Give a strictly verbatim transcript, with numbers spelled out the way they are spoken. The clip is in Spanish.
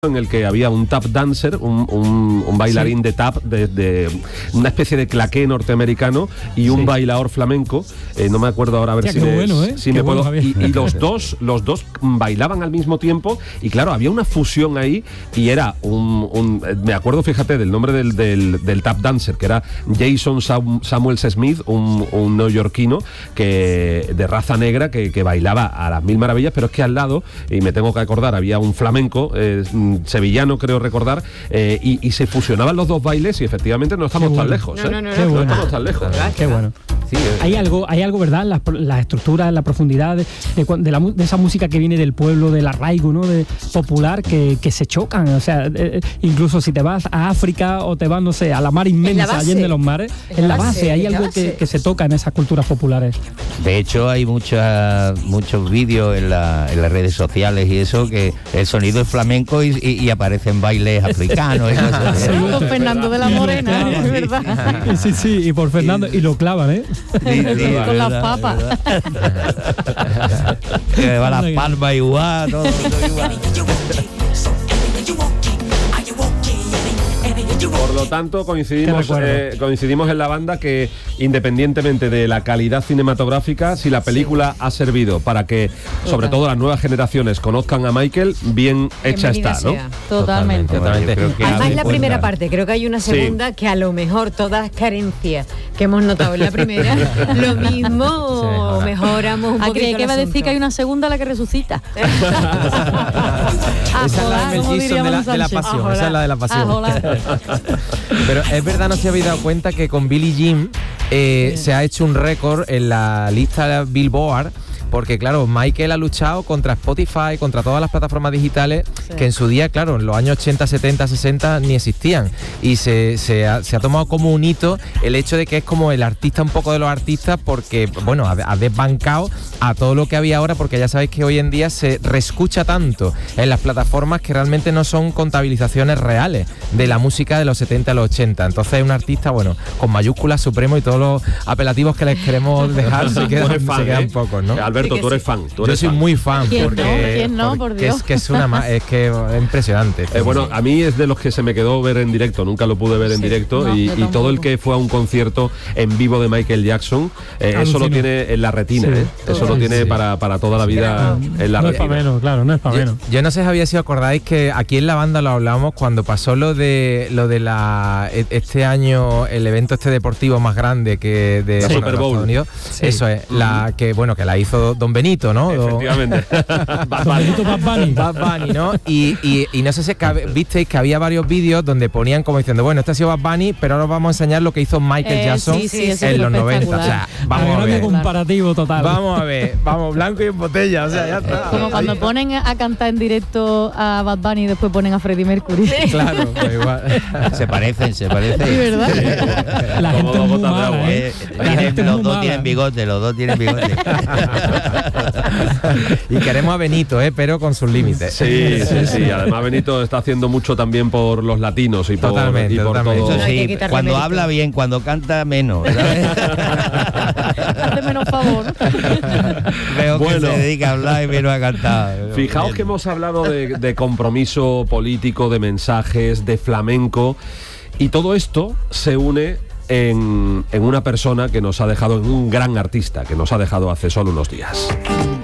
en el que había un tap dancer, un, un, un bailarín sí. de tap, de, de una especie de claqué norteamericano y un sí. bailador flamenco, eh, no me acuerdo ahora a ver ya, si, me, bueno, ¿eh? si me bueno, puedo, y, y los dos los dos bailaban al mismo tiempo y claro, había una fusión ahí y era un, un me acuerdo, fíjate, del nombre del, del, del tap dancer, que era Jason Sam, Samuels Smith, un, un neoyorquino que, de raza negra que, que bailaba a las mil maravillas, pero es que al lado, y me tengo que acordar, había un flamenco, eh, sevillano creo recordar, eh, y, y se fusionaban los dos bailes y efectivamente no estamos bueno. tan lejos, ¿eh? No, no, no, no, no, no bueno. estamos tan lejos. ¿Verdad? Qué bueno. Sí, eh. Hay algo, hay algo, ¿verdad? Las la estructuras, la profundidad de, de, de, la, de esa música que viene del pueblo, del arraigo, ¿no? De popular, que, que se chocan. O sea, eh, incluso si te vas a África o te vas, no sé, a la mar inmensa, allá en los mares, en, en la base, base hay algo que, que se toca en esas culturas populares. De hecho, hay mucha, muchos vídeos en, la, en las redes sociales y eso, que el sonido es flamenco y, y, y aparecen bailes africanos. Y cosas, sí, por Fernando de la Morena, es verdad. Sí, sí, y por Fernando, y lo clavan, ¿eh? Sí, sí, con verdad, las papas. Que va las palmas igual, todo, todo igual. Por lo tanto, coincidimos, eh, coincidimos en la banda que, independientemente de la calidad cinematográfica, si la película sí. ha servido para que, sobre todo las nuevas generaciones, conozcan a Michael, bien hecha está, ¿no? Sea. Totalmente. Totalmente. Creo que además, la primera parte, creo que hay una segunda sí. que a lo mejor todas las carencias que hemos notado en la primera, lo mismo sí, mejoramos un poquito. ¿Crees que va a decir que hay una segunda la que resucita? Esa es la de Mel Gibson de la, de la pasión, esa es la de la pasión. Pero es verdad, no se habéis dado cuenta que con Billie Jean eh, se ha hecho un récord en la lista Billboard. Porque claro, Michael ha luchado contra Spotify, contra todas las plataformas digitales sí. que en su día, claro, en los años ochenta, setenta, sesenta ni existían. Y se, se, ha, se ha tomado como un hito el hecho de que es como el artista un poco de los artistas porque, bueno, ha, ha desbancado a todo lo que había ahora, porque ya sabéis que hoy en día se reescucha tanto en las plataformas que realmente no son contabilizaciones reales de la música de los setenta a los ochenta. Entonces es un artista, bueno, con mayúsculas, supremo y todos los apelativos que les queremos dejar se quedan, fan, se quedan ¿eh? pocos, ¿no? Alberto, sí tú eres sí. fan. Tú eres Yo soy fan. muy fan. ¿Quién porque, no? ¿Quién no? Por Dios. Es que es una es que es impresionante. Eh, bueno, a mí es de los que se me quedó ver en directo, nunca lo pude ver en sí. directo no, y, y todo el que fue a un concierto en vivo de Michael Jackson, eh, eso lo tiene en la retina, sí. ¿eh? Eso lo tiene sí. para, para toda la vida no, en la no retina. No es para menos, claro, no es para menos. Yo, yo no sé, Javier, si os acordáis que aquí en la banda lo hablamos cuando pasó lo de lo de la este año, el evento este deportivo más grande que de, sí. bueno, Super Bowl. de Estados Unidos. Sí. Eso es, mm. la que bueno, que la hizo Don Benito, ¿no? Efectivamente. Don Benito Bad Bunny. Bad Bunny, ¿no? Y, y, y no sé si visteis que había varios vídeos donde ponían como diciendo, bueno, este ha sido Bad Bunny, pero ahora os vamos a enseñar lo que hizo Michael eh, Jackson sí, sí, en los noventa. O sea, vamos a, a ver. comparativo total. Vamos a ver, vamos, blanco y en botella, o sea, ya está. Como cuando ponen a cantar en directo a Bad Bunny y después ponen a Freddie Mercury. Claro, pues igual. Se parecen, se parecen. Sí, ¿verdad? La gente es muy mala, ¿eh? Tienen, los dos tienen bigote, los dos tienen bigote. Y queremos a Benito, ¿eh? Pero con sus límites. Sí, sí, sí. Además Benito está haciendo mucho también por los latinos y por, totalmente, y por totalmente. todo. Eso sí, cuando mérito. habla bien, cuando canta menos. Hace menos favor. Veo bueno, que se dedica a hablar y menos a cantar. Fijaos bien. Que hemos hablado de, de compromiso político, de mensajes, de flamenco, y todo esto se une en, en una persona que nos ha dejado, en un gran artista que nos ha dejado hace solo unos días.